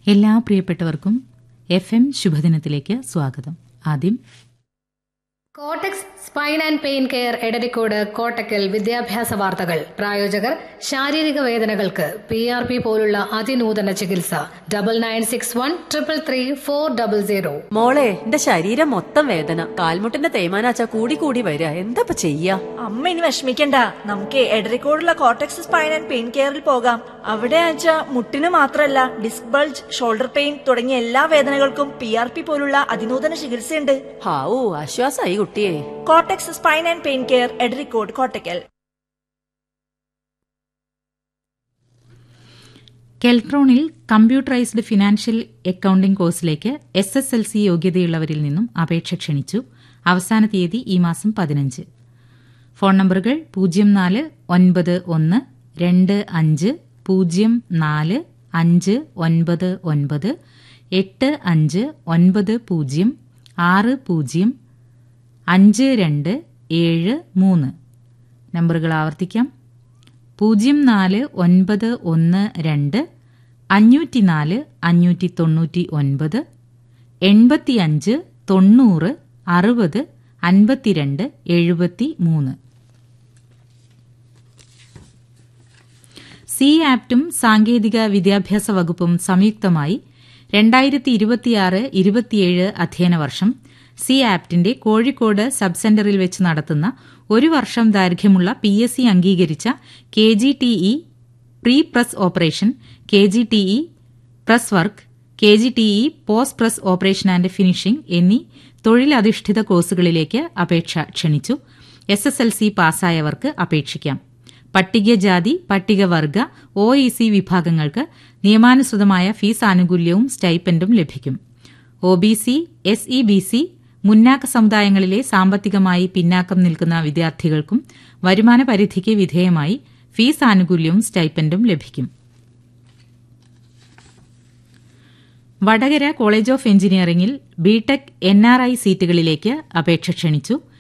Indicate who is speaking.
Speaker 1: എല്ലാ പ്രിയപ്പെട്ടവർക്കും FM ശുഭദിനത്തിലേക്ക് സ്വാഗതം. ആദ്യം
Speaker 2: കോട്ടക്സ് spine and pain care Edarikode Kottakkal വിദ്യാഭ്യാസ വാർത്തകൾ. പ്രായോജകർ ശാരീരിക വേദനകൾക്ക് PRP പോലുള്ള അതിനൂതന ചികിത്സ. 9961333400.
Speaker 3: മോളെ, എന്റെ ശരീരം മൊത്തം വേദന, കാൽമുട്ടിന്റെ തേയ്മാനാച്ച കൂടി വരിക. എന്താ ചെയ്യാ?
Speaker 4: അമ്മ ഇനി വിഷമിക്കണ്ട, നമുക്ക് എടരിക്കോടുള്ള കോട്ടക്സ് സ്പൈൻ ആൻഡ് പെയിൻ കെയറിൽ പോകാം. അവിടെ ആച്ച മുട്ടിന് മാത്രല്ല ഡിസ്ക് ബൾജ്, ഷോൾഡർ പെയിൻ തുടങ്ങിയ എല്ലാ വേദനകൾക്കും PRP പോലുള്ള അതിനൂതന ചികിത്സയുണ്ട്.
Speaker 3: ഹാവൂ, ആശ്വാസായി കുട്ടിയെ.
Speaker 4: കോട്ടക്സ് spine and pain care Edarikode Kottakkal.
Speaker 1: കെൽട്രോണിൽ computerised financial accounting കോഴ്സിലേക്ക് SSLC യോഗ്യതയുള്ളവരിൽ നിന്നും അപേക്ഷ ക്ഷണിച്ചു. അവസാന തീയതി ഈ മാസം 15. ഫോൺ നമ്പറുകൾ 0412504590, 8590605273. നമ്പറുകൾ ആവർത്തിക്കാം. 0412504599, 8590605273. CAPTും സാങ്കേതിക വിദ്യാഭ്യാസ വകുപ്പും സംയുക്തമായി 2026-27 അധ്യയന വർഷം CAPTിന്റെ കോഴിക്കോട് സബ് സെന്ററിൽ വെച്ച് നടത്തുന്ന ഒരു വർഷം ദൈർഘ്യമുള്ള PSC അംഗീകരിച്ച KGTE pre press operation, KGTE press work, KGTE post press operation and finishing എന്നീ തൊഴിലധിഷ്ഠിത കോഴ്സുകളിലേക്ക് അപേക്ഷ ക്ഷണിച്ചു. SSLC പാസ്സായവർക്ക് അപേക്ഷിക്കാം. പട്ടികജാതി, പട്ടികവർഗ, OEC വിഭാഗങ്ങൾക്ക് നിയമാനുസൃതമായ ഫീസ് ആനുകൂല്യവും സ്റ്റൈപ്പൻഡും ലഭിക്കും. OBC, SEBC, മുന്നാക്ക സമുദായങ്ങളിലെ സാമ്പത്തികമായി പിന്നാക്കം നിൽക്കുന്ന വിദ്യാർത്ഥികൾക്കും വരുമാന പരിധിക്ക് വിധേയമായി ഫീസ് ആനുകൂല്യവും സ്റ്റൈപ്പൻഡും ലഭിക്കും. വടകര കോളേജ് ഓഫ് എഞ്ചിനീയറിംഗിൽ BTech NRI സീറ്റുകളിലേക്ക് അപേക്ഷ ക്ഷണിച്ചു.